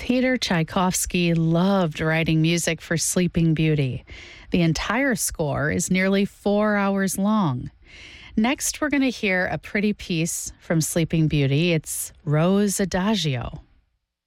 Peter Tchaikovsky loved writing music for Sleeping Beauty. The entire score is nearly 4 hours long. Next, we're going to hear a pretty piece from Sleeping Beauty. It's Rose Adagio.